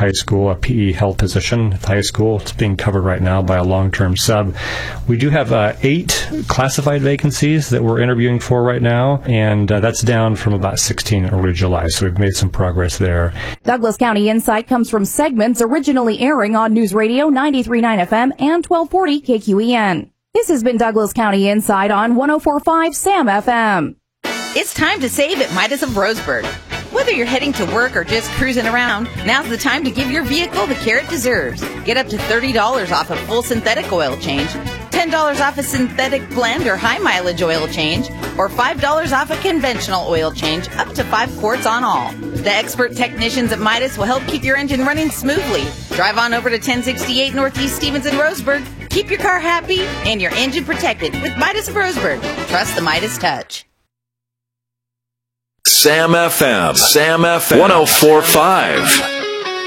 high school, a PE health position at the high school. It's being covered right now by a long-term sub. We do have 8 classified vacancies that we're interviewing for right now, and that's down from about 16 in early July, so we've made some progress there. Douglas County Insight comes from segments originally airing on News Radio 93.9 FM and 1240 KQEN. This has been Douglas County Insight on 104.5 SAM FM. It's time to save at Midas of Roseburg. Whether you're heading to work or just cruising around, now's the time to give your vehicle the care it deserves. Get up to $30 off a full synthetic oil change, $10 off a synthetic blend or high mileage oil change, or $5 off a conventional oil change, up to 5 quarts on all. The expert technicians at Midas will help keep your engine running smoothly. Drive on over to 1068 Northeast Stevens in Roseburg. Keep your car happy and your engine protected with Midas of Roseburg. Trust the Midas touch. Sam FM 104.5.